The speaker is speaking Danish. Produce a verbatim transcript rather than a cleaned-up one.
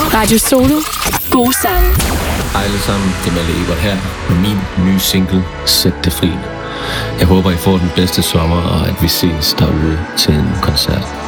Radio Solo. God sang. Hej alle sammen, det er Malle Ebert her med min nye single, Sæt det fri. Jeg håber, I får den bedste sommer, og at vi ses derude til en koncert.